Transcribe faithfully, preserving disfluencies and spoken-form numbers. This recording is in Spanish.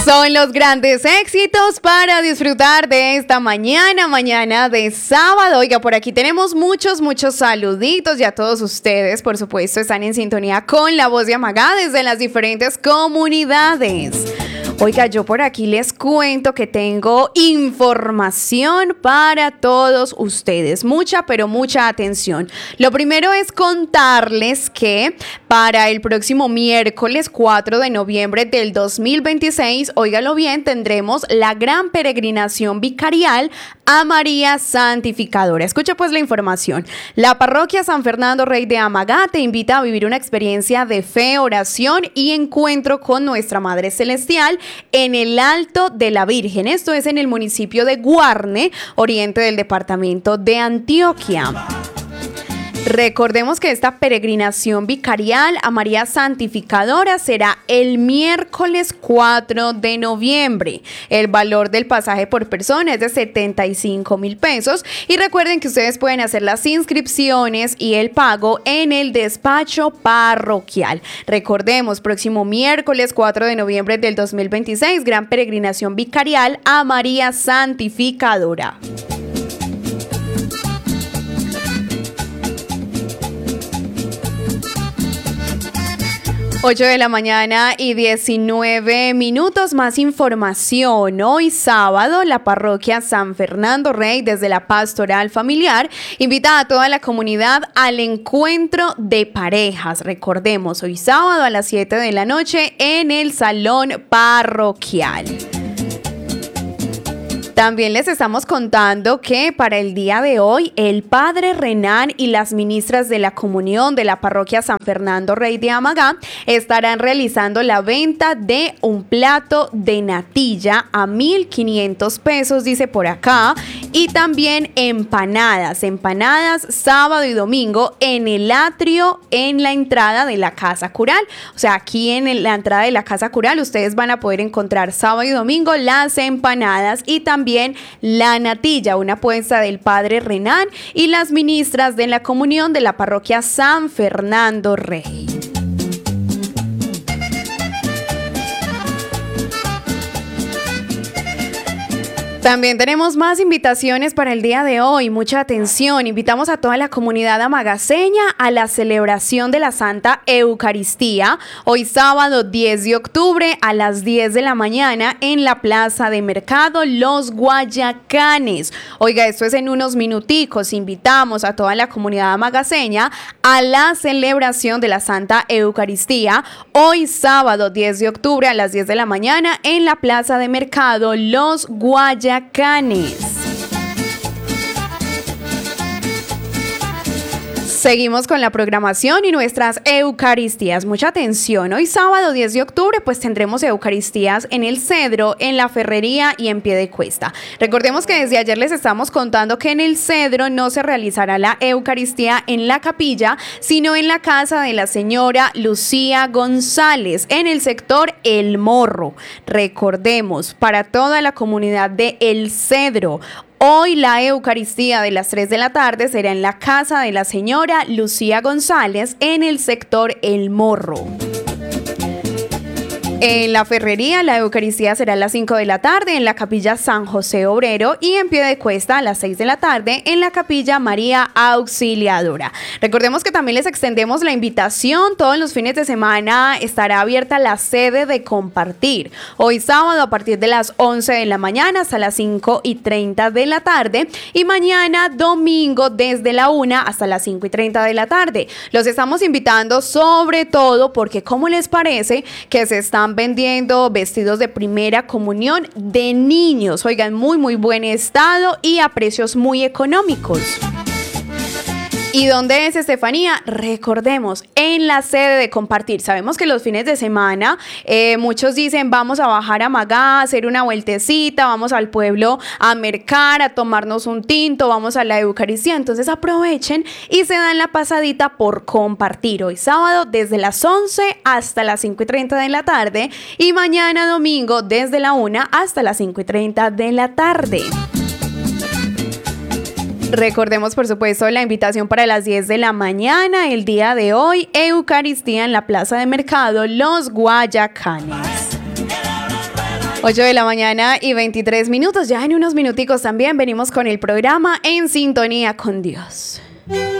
Son los grandes éxitos para disfrutar de esta mañana, mañana de sábado. Oiga, por aquí tenemos muchos, muchos saluditos y a todos ustedes, por supuesto, están en sintonía con La Voz de Amagá desde las diferentes comunidades. Oiga, yo por aquí les cuento que tengo información para todos ustedes. Mucha, pero mucha atención. Lo primero es contarles que para el próximo miércoles cuatro de noviembre del dos mil veintiséis, óigalo bien, tendremos la gran peregrinación vicarial a María Santificadora. Escucha pues la información. La parroquia San Fernando Rey de Amagá te invita a vivir una experiencia de fe, oración y encuentro con nuestra Madre Celestial en el Alto de la Virgen. Esto es en el municipio de Guarne, oriente del departamento de Antioquia. Recordemos que esta peregrinación vicarial a María Santificadora será el miércoles cuatro de noviembre. El valor del pasaje por persona es de setenta y cinco mil pesos. Y recuerden que ustedes pueden hacer las inscripciones y el pago en el despacho parroquial. Recordemos, próximo miércoles cuatro de noviembre del dos mil veintiséis, gran peregrinación vicarial a María Santificadora. ocho de la mañana y diecinueve minutos, más información. Hoy sábado, la parroquia San Fernando Rey, desde la Pastoral Familiar, invita a toda la comunidad al encuentro de parejas. Recordemos, hoy sábado a las siete de la noche en el salón parroquial. También les estamos contando que para el día de hoy, el padre Renan y las ministras de la comunión de la parroquia San Fernando Rey de Amagá estarán realizando la venta de un plato de natilla a mil quinientos pesos, dice por acá, y también empanadas, empanadas sábado y domingo en el atrio en la entrada de la Casa Cural. O sea, aquí en la entrada de la Casa Cural ustedes van a poder encontrar sábado y domingo las empanadas y también También la natilla, una apuesta del padre Renan y las ministras de la comunión de la parroquia San Fernando Rey. También tenemos más invitaciones para el día de hoy. Mucha atención. Invitamos a toda la comunidad amagaseña a la celebración de la Santa Eucaristía. Hoy sábado diez de octubre a las diez de la mañana en la Plaza de Mercado Los Guayacanes. Oiga, esto es en unos minuticos. Invitamos a toda la comunidad amagaseña a la celebración de la Santa Eucaristía. Hoy sábado diez de octubre a las diez de la mañana en la Plaza de Mercado Los Guayacanes. Seguimos con la programación y nuestras Eucaristías. Mucha atención. Hoy sábado diez de octubre pues tendremos Eucaristías en el Cedro, en la Ferrería y en Piedecuesta. Recordemos que desde ayer les estamos contando que en el Cedro no se realizará la Eucaristía en la capilla, sino en la casa de la señora Lucía González, en el sector El Morro. Recordemos, para toda la comunidad de El Cedro, hoy la Eucaristía de las tres de la tarde será en la casa de la señora Lucía González en el sector El Morro. En la Ferrería, la Eucaristía será a las cinco de la tarde en la capilla San José Obrero y en Piedecuesta a las seis de la tarde en la capilla María Auxiliadora. Recordemos que también les extendemos la invitación. Todos los fines de semana estará abierta la sede de Compartir. Hoy sábado a partir de las once de la mañana hasta las cinco y treinta de la tarde y mañana domingo desde la una hasta las cinco y treinta de la tarde. Los estamos invitando sobre todo porque, ¿cómo les parece que se están vendiendo vestidos de primera comunión de niños? Oigan, muy muy buen estado y a precios muy económicos. ¿Y dónde es, Estefanía? Recordemos, en la sede de Compartir. Sabemos que los fines de semana eh, muchos dicen vamos a bajar a Magá, a hacer una vueltecita, vamos al pueblo a mercar, a tomarnos un tinto, vamos a la Eucaristía. Entonces aprovechen y se dan la pasadita por Compartir. Hoy sábado desde las once hasta las cinco y treinta de la tarde y mañana domingo desde la una hasta las cinco y treinta de la tarde. Recordemos, por supuesto, la invitación para las diez de la mañana, el día de hoy, Eucaristía en la Plaza de Mercado Los Guayacanes. ocho de la mañana y veintitrés minutos. Ya en unos minuticos también venimos con el programa En Sintonía con Dios.